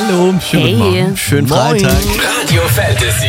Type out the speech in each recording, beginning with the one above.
Hallo, schönen guten Morgen. Schönen Freitag. Radio Fantasy.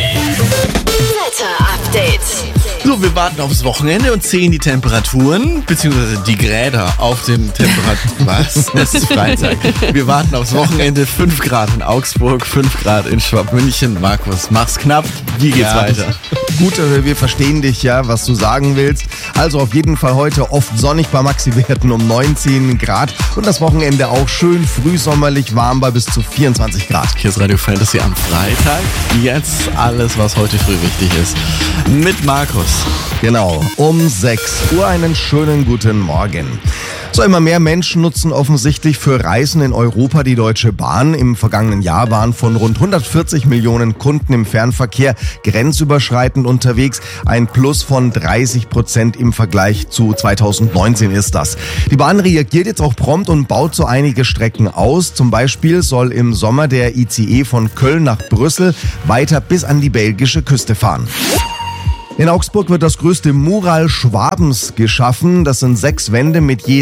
Wetter-Update. So, wir warten aufs Wochenende und zählen die Temperaturen, beziehungsweise die Gräder auf dem Was? Es ist Freitag. Wir warten aufs Wochenende. 5 Grad in Augsburg, 5 Grad in Schwabmünchen. Markus, mach's knapp. Wie geht's weiter? Gut, wir verstehen dich ja, was du sagen willst. Also auf jeden Fall heute oft sonnig bei Maxi-Werten um 19 Grad und das Wochenende auch schön frühsommerlich warm bei bis zu 24 Grad. Hier ist Radio Fantasy am Freitag. Jetzt alles, was heute früh wichtig ist. Mit Markus. Genau, um 6 Uhr einen schönen guten Morgen. So, immer mehr Menschen nutzen offensichtlich für Reisen in Europa die Deutsche Bahn. Im vergangenen Jahr waren von rund 140 Millionen Kunden im Fernverkehr grenzüberschreitend unterwegs. Ein Plus von 30% im Vergleich zu 2019 ist das. Die Bahn reagiert jetzt auch prompt und baut so einige Strecken aus. Zum Beispiel soll im Sommer der ICE von Köln nach Brüssel weiter bis an die belgische Küste fahren. In Augsburg wird das größte Mural Schwabens geschaffen. Das sind 6 Wände mit je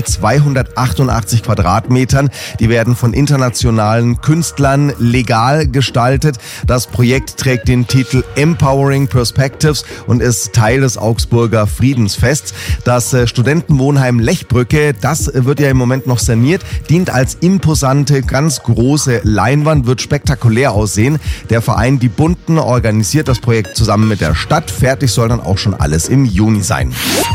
288 Quadratmetern. Die werden von internationalen Künstlern legal gestaltet. Das Projekt trägt den Titel Empowering Perspectives und ist Teil des Augsburger Friedensfests. Das Studentenwohnheim Lechbrücke, das wird ja im Moment noch saniert, dient als imposante, ganz große Leinwand, wird spektakulär aussehen. Der Verein Die Bunten organisiert das Projekt zusammen mit der Stadt. Fertig soll dann auch schon alles im Juni sein.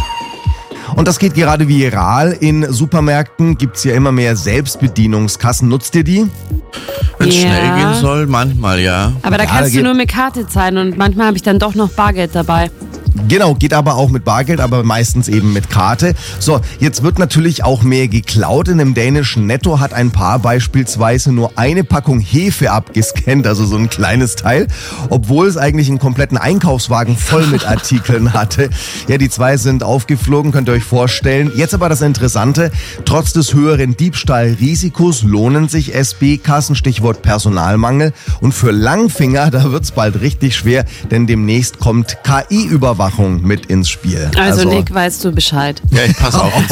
Und das geht gerade viral. In Supermärkten gibt's ja immer mehr Selbstbedienungskassen. Nutzt ihr die? Wenn es schnell gehen soll, manchmal ja. Aber da kannst du nur mit Karte zahlen und manchmal habe ich dann doch noch Bargeld dabei. Genau, geht aber auch mit Bargeld, aber meistens eben mit Karte. So, jetzt wird natürlich auch mehr geklaut. In dem dänischen Netto hat ein Paar beispielsweise nur eine Packung Hefe abgescannt, also so ein kleines Teil, obwohl es eigentlich einen kompletten Einkaufswagen voll mit Artikeln hatte. Ja, die 2 sind aufgeflogen, könnt ihr euch vorstellen. Jetzt aber das Interessante, trotz des höheren Diebstahlrisikos lohnen sich SB-Kassen, Stichwort Personalmangel. Und für Langfinger, da wird's bald richtig schwer, denn demnächst kommt KI-Überwachung mit ins Spiel. Also Nick, weißt du Bescheid. Ja, ich passe auf.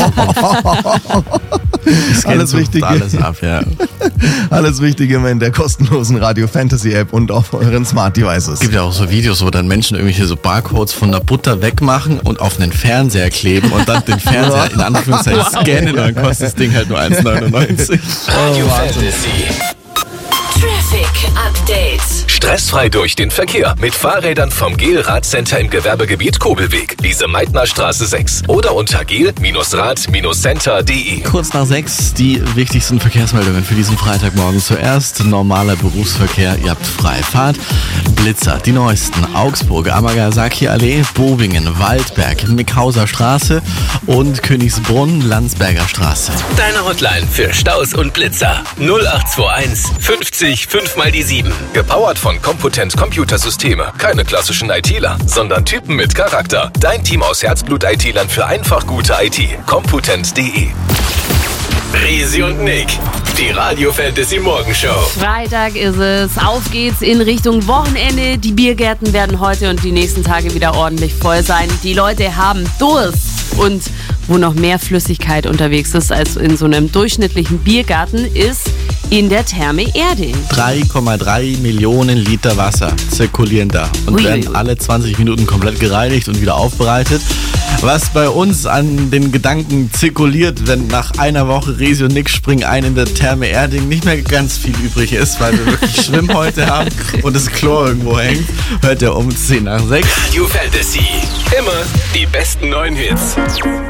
Alles Wichtige. Alles ab, ja. Alles Wichtige immer in der kostenlosen Radio Fantasy App und auf euren Smart Devices. Es gibt ja auch so Videos, wo dann Menschen irgendwelche so Barcodes von der Butter wegmachen und auf einen Fernseher kleben und dann den Fernseher in Anführungszeichen scannen und dann kostet das Ding halt nur 1,99. Radio Fantasy. Traffic Update. Stressfrei durch den Verkehr mit Fahrrädern vom Gel-Rad-Center im Gewerbegebiet Kobelweg, Lise-Meitner-Straße 6 oder unter gel-rad-center.de. Kurz nach 6 die wichtigsten Verkehrsmeldungen für diesen Freitagmorgen. Zuerst normaler Berufsverkehr, ihr habt Freifahrt. Blitzer, die neuesten. Augsburg, Amagasaki-Allee, Bobingen, Waldberg, Mickhauser Straße und Königsbrunn, Landsberger Straße. Deine Hotline für Staus und Blitzer 0821 50 5 mal die 7. Gepowert von Computent Computersysteme. Keine klassischen ITler, sondern Typen mit Charakter. Dein Team aus Herzblut-ITlern für einfach gute IT. Computent.de. Resi und Nick, die Radio Fantasy Morgenshow. Freitag ist es. Auf geht's in Richtung Wochenende. Die Biergärten werden heute und die nächsten Tage wieder ordentlich voll sein. Die Leute haben Durst. Und wo noch mehr Flüssigkeit unterwegs ist als in so einem durchschnittlichen Biergarten, ist in der Therme Erding. 3,3 Millionen Liter Wasser zirkulieren da und werden alle 20 Minuten komplett gereinigt und wieder aufbereitet. Was bei uns an den Gedanken zirkuliert, wenn nach einer Woche Resi und Nick springen ein in der Therme Erding nicht mehr ganz viel übrig ist, weil wir wirklich Schwimm heute haben und das Chlor irgendwo hängt, hört ihr um 10 nach 6. Radio Fantasy. Immer die besten neuen Hits.